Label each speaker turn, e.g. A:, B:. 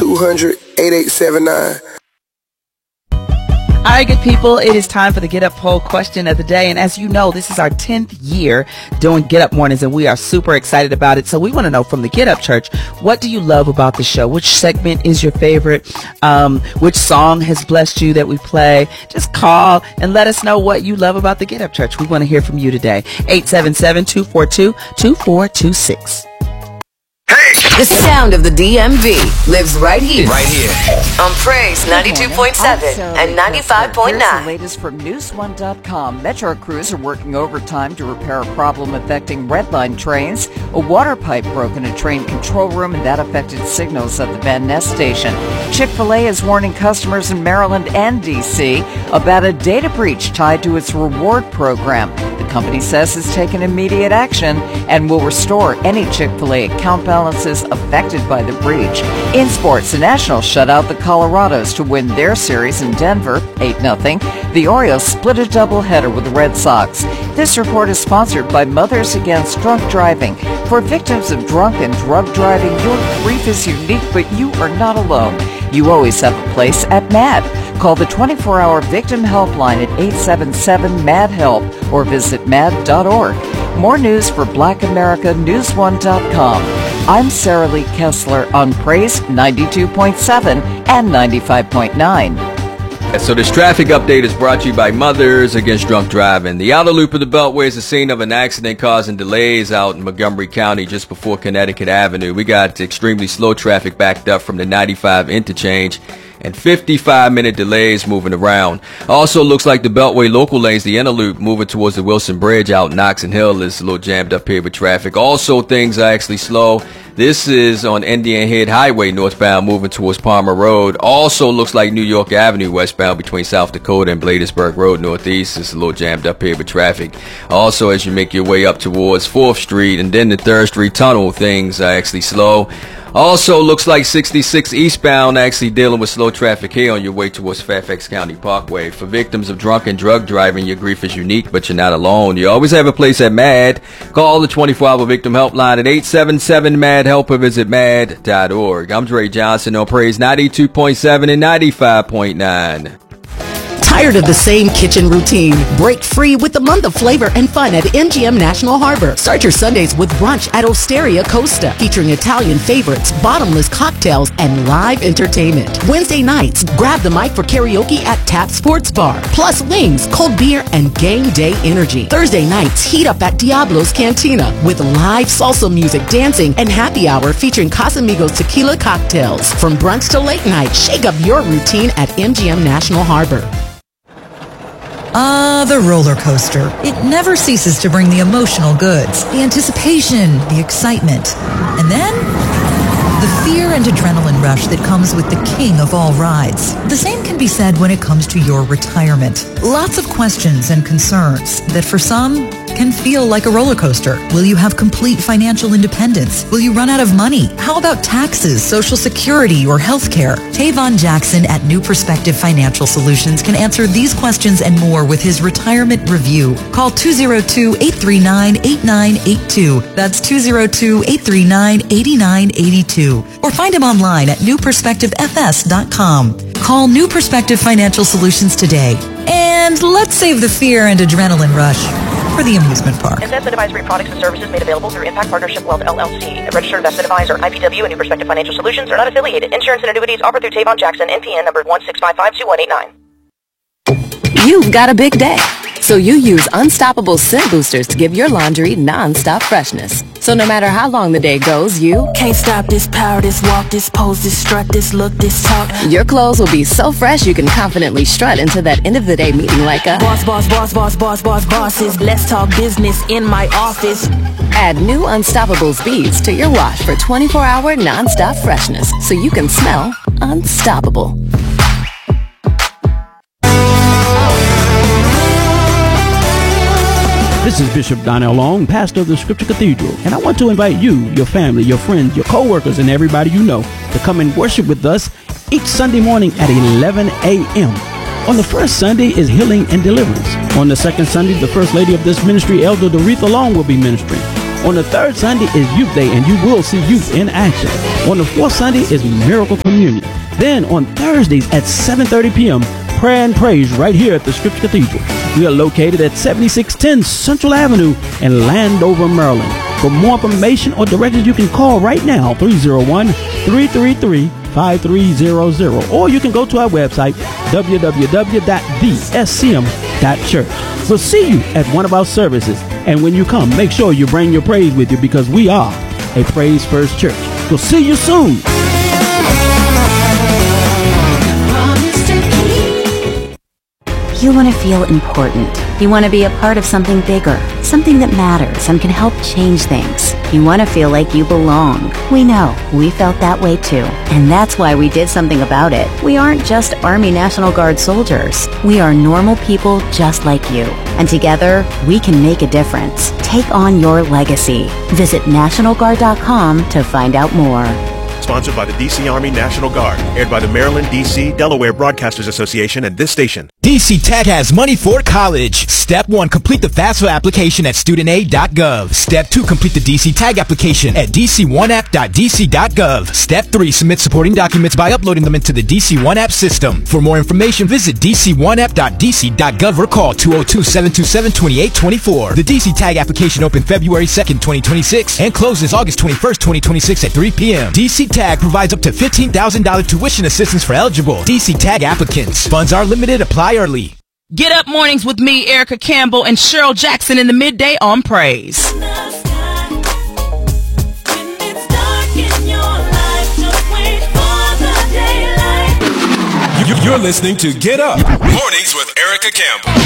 A: 1-800-200-8879.
B: All right, good people, it is time for the Get Up poll question of the day. And as you know, this is our 10th year doing Get Up Mornings, and we are super excited about it. So we want to know from the Get Up Church, what do you love about the show? Which segment is your favorite? Which song has blessed you that we play? Just call and let us know what you love about the Get Up Church. We want to hear from you today. 877-242-2426.
C: The sound of the DMV lives right here.
D: Right here.
C: On Praise 92.7 and 95.9.
E: Here's the latest from News1.com. Metro crews are working overtime to repair a problem affecting Red Line trains. A water pipe broke in a train control room, and that affected signals at the Van Ness station. Chick-fil-A is warning customers in Maryland and D.C. about a data breach tied to its reward program. The company says it's taken immediate action and will restore any Chick-fil-A account balances affected by the breach. In sports, the Nationals shut out the Colorados to win their series in Denver, 8-0. The Orioles split a doubleheader with the Red Sox. This report is sponsored by Mothers Against Drunk Driving. For victims of drunk and drug driving, your grief is unique, but you are not alone. You always have a place at MAD. Call the 24-hour victim helpline at 877-MAD-HELP or visit mad.org. More news for Black America, News1.com. I'm Sarah Lee Kessler on Praise 92.7 and 95.9.
D: So this traffic update is brought to you by Mothers Against Drunk Driving. The outer loop of the Beltway is the scene of an accident causing delays out in Montgomery County just before Connecticut Avenue. We got extremely slow traffic backed up from the 95 interchange and 55-minute delays moving around. Also looks like the Beltway local lanes, the inner loop, moving towards the Wilson Bridge out in Oxon Hill is a little jammed up here with traffic. Also, things are actually slow. This is on Indian Head Highway northbound moving towards Palmer Road. Also looks like New York Avenue westbound between South Dakota and Bladensburg Road northeast is a little jammed up here with traffic. Also, as you make your way up towards 4th Street and then the 3rd Street Tunnel, things are actually slow. Also looks like 66 eastbound actually dealing with slow traffic here on your way towards Fairfax County Parkway. For victims of drunk and drug driving, your grief is unique, but you're not alone. You always have a place at MAD. Call the 24-hour victim helpline at 877-MAD-HELP or visit mad.org. I'm Dre Johnson on Praise 92.7 and 95.9.
F: Tired of the same kitchen routine? Break free with the month of flavor and fun at MGM National Harbor. Start your Sundays with brunch at Osteria Costa, featuring Italian favorites, bottomless cocktails, and live entertainment. Wednesday nights, grab the mic for karaoke at Tap Sports Bar, plus wings, cold beer, and game day energy. Thursday nights, heat up at Diablo's Cantina with live salsa music, dancing, and happy hour featuring Casamigos tequila cocktails. From brunch to late night, shake up your routine at MGM National Harbor.
G: The roller coaster. It never ceases to bring the emotional goods, the anticipation, the excitement, and then the fear and adrenaline rush that comes with the king of all rides. The same can be said when it comes to your retirement. Lots of questions and concerns that for some can feel like a roller coaster. Will you have complete financial independence? Will you run out of money? How about taxes, Social Security, or health care? Tavon Jackson at New Perspective Financial Solutions can answer these questions and more with his retirement review. Call 202-839-8982. That's 202-839-8982. Or find him online at newperspectivefs.com. Call New Perspective Financial Solutions today. And let's save the fear and adrenaline rush for the amusement park.
H: Investment advisory products and services made available through Impact Partnership Wealth LLC. A registered investment advisor, IPW, and New Perspective Financial Solutions are not affiliated. Insurance and annuities offered through Tavon Jackson, NPN number 16552-189.
C: You've got a big day, so you use Unstoppable Scent Boosters to give your laundry non-stop freshness. So no matter how long the day goes, you
I: can't stop this power, this walk, this pose, this strut, this look, this talk.
C: Your clothes will be so fresh you can confidently strut into that end of the day meeting like a
I: bosses. Let's talk business in my office.
C: Add new Unstoppable beads to your wash for 24-hour non-stop freshness so you can smell unstoppable.
J: This is Bishop Donnell Long, pastor of the Scripture Cathedral, and I want to invite you, your family, your friends, your co-workers, and everybody you know to come and worship with us each Sunday morning at 11 a.m. On the first Sunday is Healing and Deliverance. On the second Sunday, the First Lady of this ministry, Elder Doretha Long, will be ministering. On the third Sunday is Youth Day, and you will see youth in action. On the fourth Sunday is Miracle Communion. Then on Thursdays at 7:30 p.m., prayer and praise right here at the Scripture Cathedral. We are located at 7610 Central Avenue in Landover, Maryland. For more information or directions, you can call right now, 301-333-5300, or you can go to our website, www.thescm.church. We'll see you at one of our services, and when you come, make sure you bring your praise with you, because we are a Praise First Church. We'll see you soon.
A: You want to feel important. You want to be a part of something bigger, something that matters and can help change things. You want to feel like you belong. We know. We felt that way too. And that's why we did something about it. We aren't just Army National Guard soldiers. We are normal people just like you. And together, we can make a difference. Take on your legacy. Visit NationalGuard.com to find out more.
K: Sponsored by the D.C. Army National Guard. Aired by the Maryland, D.C., Delaware Broadcasters Association and this station.
L: DC Tech has money for college. Step 1, complete the FAFSA application at studentaid.gov. Step 2, complete the DC Tag application at dc1app.dc.gov. Step 3, submit supporting documents by uploading them into the DC One App system. For more information, visit dc1app.dc.gov or call 202-727-2824. The DC Tag application opened February 2nd, 2026 and closes August 21st, 2026 at 3 p.m. DC Tag provides up to $15,000 tuition assistance for eligible DC Tag applicants. Funds are limited. Apply early.
B: Get Up Mornings with me, Erica Campbell, and Cheryl Jackson in the midday on Praise.
M: You're listening to Get Up Mornings with Erica Campbell.